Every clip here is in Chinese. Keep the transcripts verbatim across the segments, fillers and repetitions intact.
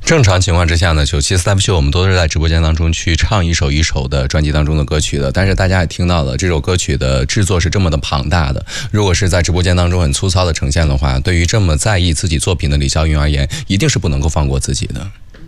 正常情况之下呢，九七 Live Show 我们都是在直播间当中去唱一首一首的专辑当中的歌曲的，但是大家也听到了，这首歌曲的制作是这么的庞大的，如果是在直播间当中很粗糙的呈现的话，对于这么在意自己作品的李霄云而言，一定是不能够放过自己的，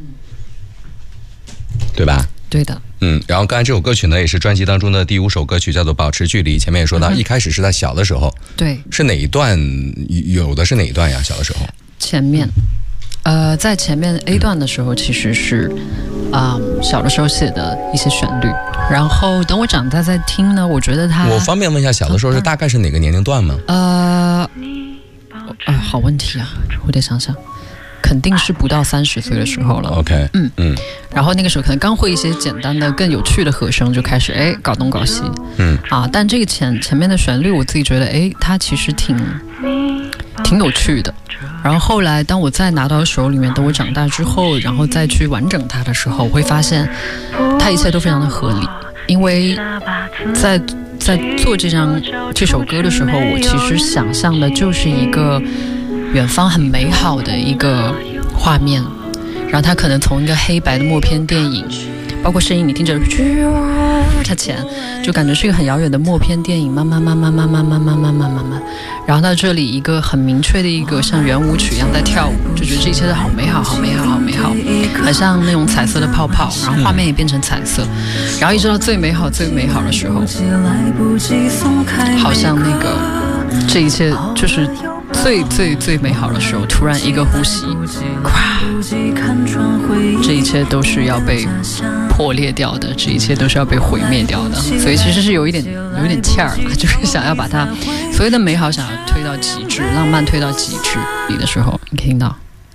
对吧？ 对的。 嗯，然后刚才这首歌曲呢，也是专辑当中的第五首歌曲，叫做《保持距离》。前面也说到，嗯、一开始是在小的时候， 对， 是哪一段？有的是哪一段呀？小的时候， 前面。呃，在前面 A 段的时候，其实是，啊、嗯，小的时候写的一些旋律。然后等我长大再听呢，我觉得它…… 我方便问一下，小的时候是大概是哪个年龄段吗？ 呃，呃，好问题啊，我得想想，肯定是不到三十岁的时候了。 OK， 嗯嗯。然后那个时候可能刚会一些简单的、更有趣的和声，就开始哎搞东搞西。嗯啊，但这个前前面的旋律，我自己觉得哎，它其实挺挺有趣的。然后后来，当我再拿到手里面，等我长大之后，然后再去完整它的时候，我会发现，它一切都非常的合理。因为在在做这张这首歌的时候，我其实想象的就是一个远方很美好的一个画面，然后它可能从一个黑白的默片电影，包括声音你听着，它前就感觉是一个很遥远的默片电影，慢慢慢慢慢慢慢慢慢慢慢慢，然后到这里一个很明确的一个像圆舞曲一样在跳舞，就觉得这一切都好美好，好美好，好美好，很像那种彩色的泡泡，然后画面也变成彩色，然后一直到最美好最美好的时候，好像那个这一切就是最最最美好的时候，突然一个呼吸，这一切都是要被破裂掉的，这一切都是要被毁灭掉的，所以其实是有一点有一点欠儿啊，就是想要把它所谓的美好想要推到极致，浪漫推到极致里的时候，你可以听到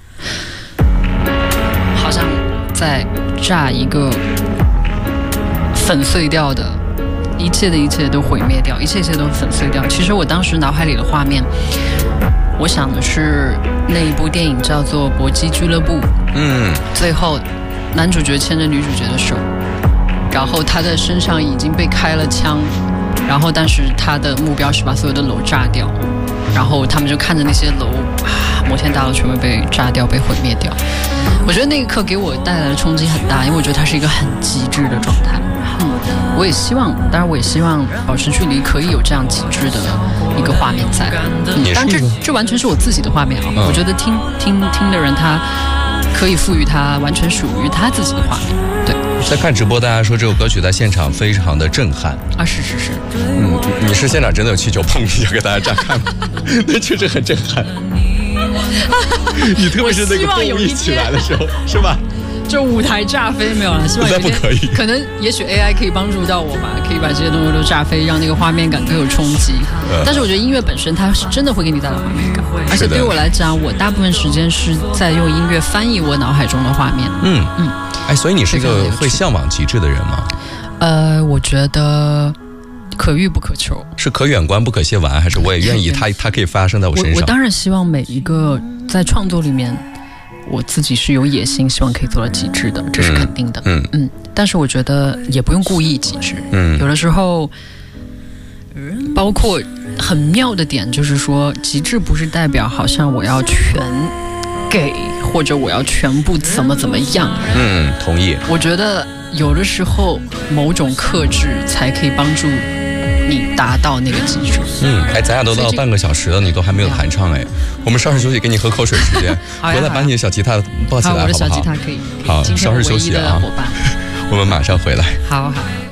好像在炸一个粉碎掉的，一切的一切都毁灭掉，一切一切都粉碎掉。其实我当时脑海里的画面，我想的是那一部电影叫做《搏击俱乐部》，嗯，最后男主角牵着女主角的手，然后他的身上已经被开了枪，然后但是他的目标是把所有的楼炸掉，然后他们就看着那些楼啊，摩天大楼全部被炸掉，被毁灭掉。我觉得那一刻给我带来的冲击很大，因为我觉得它是一个很极致的状态。嗯，我也希望，当然我也希望保持距离可以有这样极致的一个画面在。嗯，当然这这完全是我自己的画面啊，嗯、我觉得听听听的人他可以赋予它完全属于他自己的画面。对， 在看直播，大家说这首歌曲在现场非常的震撼啊！是是是， 嗯，你是现场真的有气球碰一下给大家炸开吗？那确实很震撼。你特别是那个风一起来的时候，是吧？ 就舞台炸飞没有了，希望有一天不可以， 可能也许 A I 可以帮助到我吧，可以把这些东西都炸飞，让那个画面感更有冲击。嗯、但是我觉得音乐本身它是真的会给你带来画面感，而且对我来讲，我大部分时间是在用音乐翻译我脑海中的画面。嗯嗯，哎，所以你是一个会向往极致的人吗？ 呃，我觉得可遇不可求， 是可远观不可亵玩，还是我也愿意它它可以发生在我身上？ 我, 我当然希望每一个在创作里面，我自己是有野心，希望可以做到极致的，这是肯定的。嗯 嗯, 嗯，但是我觉得也不用故意极致。嗯，有的时候，包括很妙的点就是说，极致不是代表好像我要全给，或者我要全部怎么怎么样。 嗯，同意。 我觉得有的时候某种克制才可以帮助你达到那个极致。 嗯，哎，咱俩都到半个小时了，你都还没有弹唱哎。我们稍事休息，给你喝口水时间，回来把你的小吉他抱起来好不好？ 我的小吉他可以。 好，稍事休息啊， 我们马上回来。 好好。